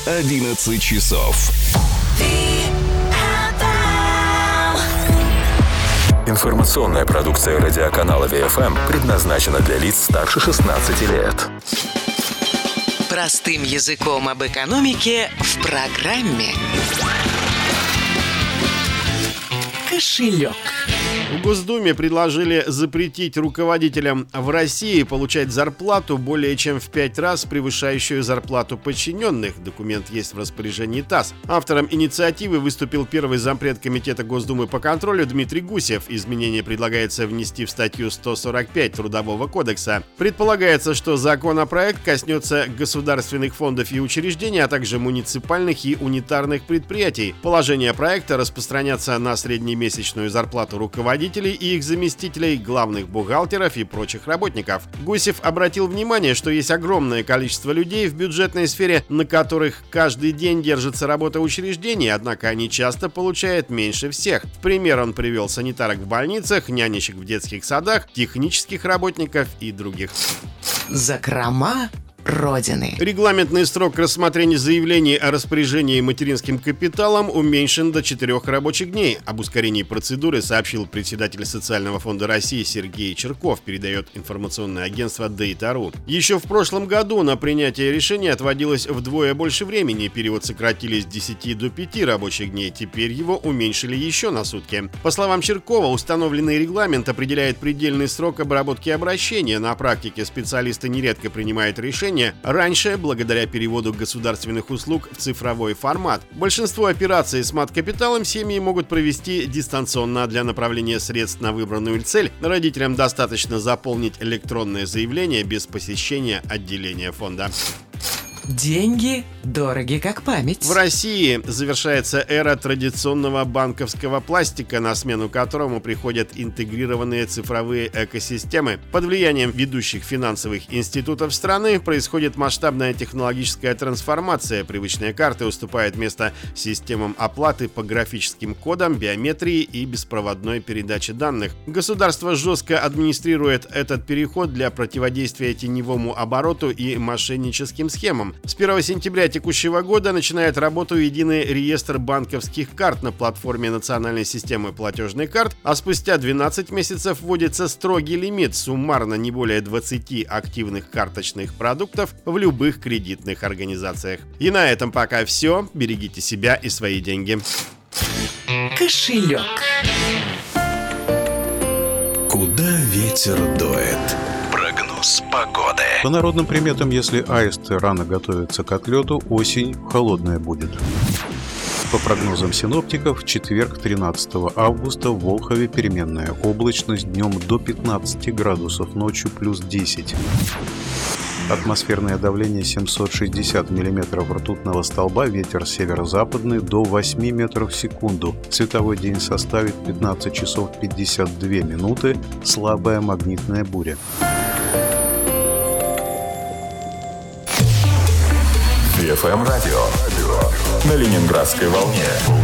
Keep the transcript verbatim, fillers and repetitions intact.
одиннадцать часов. Информационная продукция радиоканала Ви Эф Эм предназначена для лиц старше шестнадцати лет. Простым языком об экономике в программе «Кошелек». В Госдуме предложили запретить руководителям в России получать зарплату более чем в пять раз превышающую зарплату подчиненных. Документ есть в распоряжении ТАСС. Автором инициативы выступил первый зампред Комитета Госдумы по контролю Дмитрий Гусев. Изменение предлагается внести в статью сто сорок пять Трудового кодекса. Предполагается, что законопроект коснется государственных фондов и учреждений, а также муниципальных и унитарных предприятий. Положения проекта распространятся на среднемесячную зарплату руководителей и их заместителей, главных бухгалтеров и прочих работников. Гусев обратил внимание, что есть огромное количество людей в бюджетной сфере, на которых каждый день держится работа учреждений, однако они часто получают меньше всех. В пример он привел санитарок в больницах, нянечек в детских садах, технических работников и других. Закрома Родины. Регламентный срок рассмотрения заявлений о распоряжении материнским капиталом уменьшен до четырех рабочих дней. Об ускорении процедуры сообщил председатель Социального фонда России Сергей Черков, передает информационное агентство Дейта точка ру. Еще в прошлом году на принятие решения отводилось вдвое больше времени. Период сократили с десяти до пяти рабочих дней. Теперь его уменьшили еще на сутки. По словам Черкова, установленный регламент определяет предельный срок обработки обращения. На практике специалисты нередко принимают решения раньше, благодаря переводу государственных услуг в цифровой формат. Большинство операций с мат-капиталом семьи могут провести дистанционно. Для направления средств на выбранную цель родителям достаточно заполнить электронное заявление без посещения отделения фонда. Деньги дороги как память. В России завершается эра традиционного банковского пластика, на смену которому приходят интегрированные цифровые экосистемы. Под влиянием ведущих финансовых институтов страны происходит масштабная технологическая трансформация. Привычные карты уступают место системам оплаты по графическим кодам, биометрии и беспроводной передаче данных. Государство жестко администрирует этот переход для противодействия теневому обороту и мошенническим схемам. С первого сентября текущего года начинает работу единый реестр банковских карт на платформе национальной системы платежных карт, а спустя двенадцать месяцев вводится строгий лимит, суммарно не более двадцати активных карточных продуктов в любых кредитных организациях. И на этом пока все. Берегите себя и свои деньги. Кошелек. Куда ветер дует? Прогноз погоды. По народным приметам, если аисты рано готовятся к отлету, осень холодная будет. По прогнозам синоптиков, в четверг, тринадцатого августа, в Волхове переменная облачность, днем до пятнадцати градусов, ночью плюс десять. Атмосферное давление семьсот шестьдесят миллиметров ртутного столба, ветер северо-западный до восьми метров в секунду. Световой день составит пятнадцать часов пятьдесят две минуты, слабая магнитная буря. Ви Эф Эм радио на Ленинградской волне.